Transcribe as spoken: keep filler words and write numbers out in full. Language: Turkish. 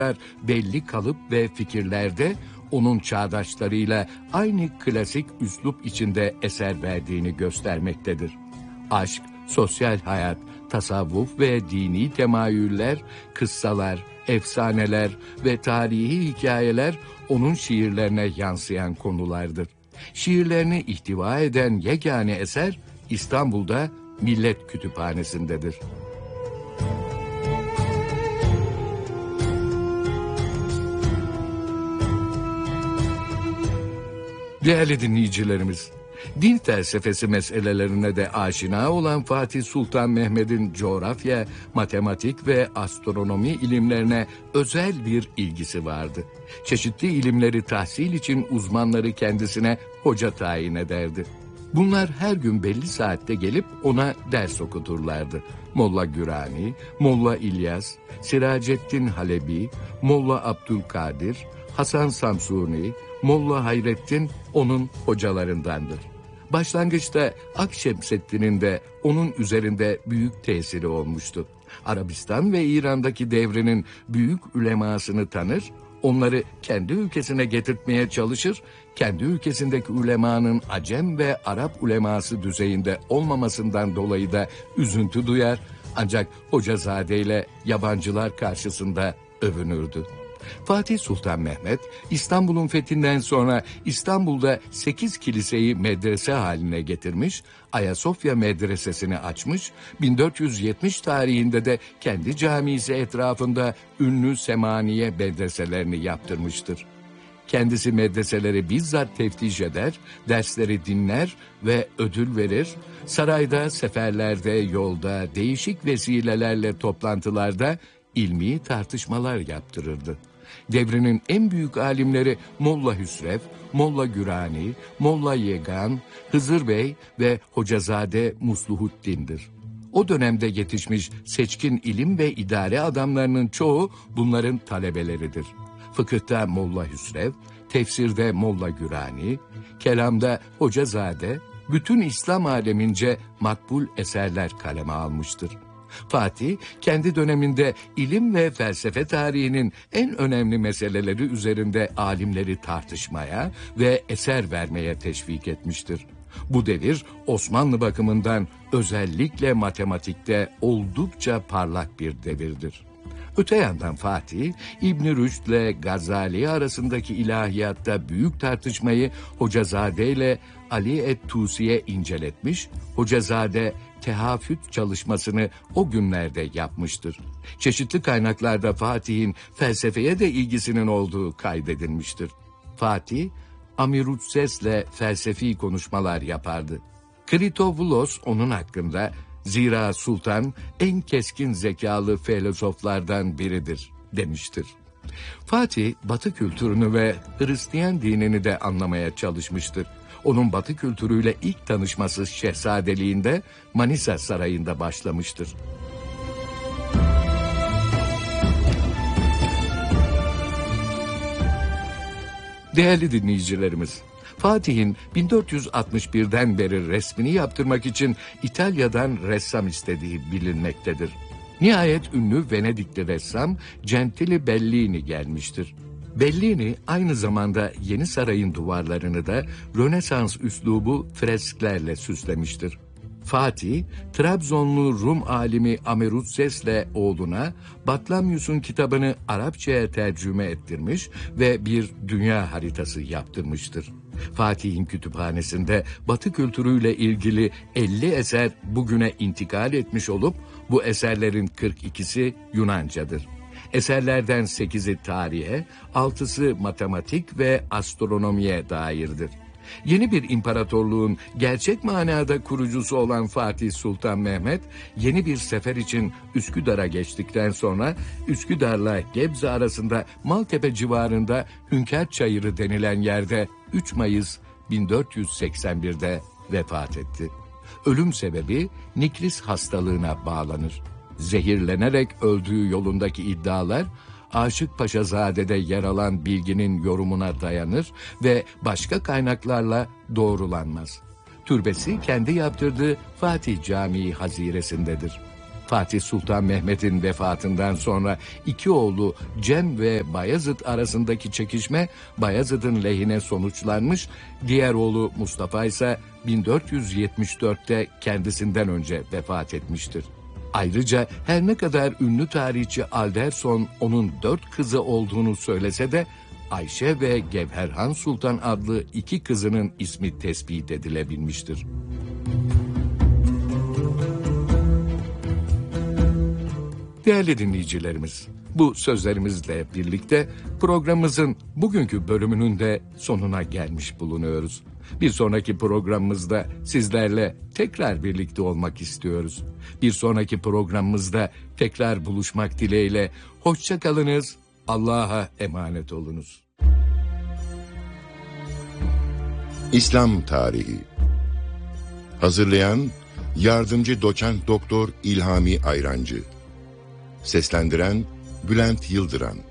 belli kalıp ve fikirlerde onun çağdaşlarıyla aynı klasik üslup içinde eser verdiğini göstermektedir. Aşk, sosyal hayat, tasavvuf ve dini temayüller, kıssalar, efsaneler ve tarihi hikayeler onun şiirlerine yansıyan konulardır. Şiirlerini ihtiva eden yegane eser İstanbul'da Millet Kütüphanesi'ndedir. Değerli dinleyicilerimiz, din felsefesi meselelerine de aşina olan Fatih Sultan Mehmet'in coğrafya, matematik ve astronomi ilimlerine özel bir ilgisi vardı. Çeşitli ilimleri tahsil için uzmanları kendisine hoca tayin ederdi. Bunlar her gün belli saatte gelip ona ders okuturlardı. Molla Gürani, Molla İlyas, Siracettin Halebi, Molla Abdülkadir, Hasan Samsuni, Molla Hayrettin onun hocalarındandır. Başlangıçta Akşemseddin'in de onun üzerinde büyük tesiri olmuştu. Arabistan ve İran'daki devrinin büyük ulemasını tanır, onları kendi ülkesine getirtmeye çalışır, kendi ülkesindeki ulemanın Acem ve Arap uleması düzeyinde olmamasından dolayı da üzüntü duyar, ancak Hocazade ile yabancılar karşısında övünürdü. Fatih Sultan Mehmet, İstanbul'un fethinden sonra İstanbul'da sekiz kiliseyi medrese haline getirmiş, Ayasofya Medresesi'ni açmış, bin dört yüz yetmiş tarihinde de kendi camisi etrafında ünlü Semaniye medreselerini yaptırmıştır. Kendisi medreseleri bizzat teftiş eder, dersleri dinler ve ödül verir, sarayda, seferlerde, yolda, değişik vesilelerle toplantılarda ilmi tartışmalar yaptırırdı. Devrinin en büyük alimleri Molla Hüsrev, Molla Gürani, Molla Yegan, Hızır Bey ve Hocazade Musluhuddin'dir. O dönemde yetişmiş seçkin ilim ve idare adamlarının çoğu bunların talebeleridir. Fıkıhta Molla Hüsrev, tefsirde Molla Gürani, kelamda Hocazade, bütün İslam alemince makbul eserler kaleme almıştır. Fatih, kendi döneminde ilim ve felsefe tarihinin en önemli meseleleri üzerinde alimleri tartışmaya ve eser vermeye teşvik etmiştir. Bu devir Osmanlı bakımından özellikle matematikte oldukça parlak bir devirdir. Öte yandan Fatih, İbn-i Rüşd ile Gazali arasındaki ilahiyatta büyük tartışmayı Hocazade ile Ali et-Tusi'ye inceletmiş, Hocazade tehafüt çalışmasını o günlerde yapmıştır. Çeşitli kaynaklarda Fatih'in felsefeye de ilgisinin olduğu kaydedilmiştir. Fatih, Amirutses'le felsefi konuşmalar yapardı. Kritovoulos onun hakkında, zira sultan en keskin zekalı filozoflardan biridir demiştir. Fatih, Batı kültürünü ve Hristiyan dinini de anlamaya çalışmıştır. Onun Batı kültürüyle ilk tanışması şehzadeliğinde Manisa Sarayı'nda başlamıştır. Değerli dinleyicilerimiz, Fatih'in bin dört yüz altmış birden beri resmini yaptırmak için İtalya'dan ressam istediği bilinmektedir. Nihayet ünlü Venedikli ressam Gentile Bellini gelmiştir. Bellini aynı zamanda Yeni Saray'ın duvarlarını da Rönesans üslubu fresklerle süslemiştir. Fatih, Trabzonlu Rum alimi Amerutses'le oğluna Batlamyus'un kitabını Arapçaya tercüme ettirmiş ve bir dünya haritası yaptırmıştır. Fatih'in kütüphanesinde Batı kültürüyle ilgili elli eser bugüne intikal etmiş olup bu eserlerin kırk ikisi Yunancadır. Eserlerden sekizi tarihe, altısı matematik ve astronomiye dairdir. Yeni bir imparatorluğun gerçek manada kurucusu olan Fatih Sultan Mehmet, yeni bir sefer için Üsküdar'a geçtikten sonra Üsküdar'la Gebze arasında Maltepe civarında Hünkar Çayırı denilen yerde üç Mayıs bin dört yüz seksen birde vefat etti. Ölüm sebebi Nikris hastalığına bağlanır. Zehirlenerek öldüğü yolundaki iddialar, Aşık Paşazade'de yer alan bilginin yorumuna dayanır ve başka kaynaklarla doğrulanmaz. Türbesi kendi yaptırdığı Fatih Camii haziresindedir. Fatih Sultan Mehmet'in vefatından sonra iki oğlu Cem ve Bayezid arasındaki çekişme Bayezid'in lehine sonuçlanmış, diğer oğlu Mustafa ise bin dört yüz yetmiş dörtte kendisinden önce vefat etmiştir. Ayrıca her ne kadar ünlü tarihçi Alderson onun dört kızı olduğunu söylese de Ayşe ve Gevherhan Sultan adlı iki kızının ismi tespit edilebilmiştir. Değerli dinleyicilerimiz, bu sözlerimizle birlikte programımızın bugünkü bölümünün de sonuna gelmiş bulunuyoruz. Bir sonraki programımızda sizlerle tekrar birlikte olmak istiyoruz. Bir sonraki programımızda tekrar buluşmak dileğiyle hoşça kalınız, Allah'a emanet olunuz. İslam Tarihi. Hazırlayan Yardımcı Doçent Doktor İlhami Ayrancı. Seslendiren Bülent Yıldıran.